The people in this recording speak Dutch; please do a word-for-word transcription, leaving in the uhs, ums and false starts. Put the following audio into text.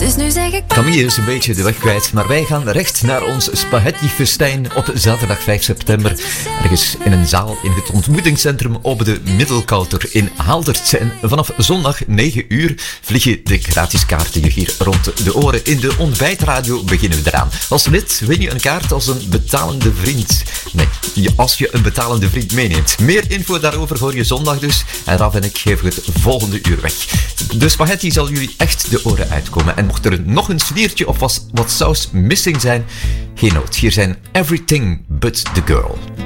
Dus nu zeg ik... Camille is een beetje de weg kwijt, maar wij gaan recht naar ons spaghetti-festijn op zaterdag vijf september. Ergens in een zaal in het ontmoetingscentrum op de Middelkouter in Haaldert. En vanaf zondag negen uur vliegen de gratis kaarten je hier rond de oren. In de ontbijtradio beginnen we eraan. Als lid win je een kaart als een betalende vriend. Nee, als je een betalende vriend meeneemt. Meer info daarover hoor je zondag dus. En Raf en ik geven het volgende uur weg. De spaghetti zal jullie echt de oren uitkomen. En mocht er nog een sliertje of wat saus missing zijn, geen nood. Hier zijn Everything But The Girl.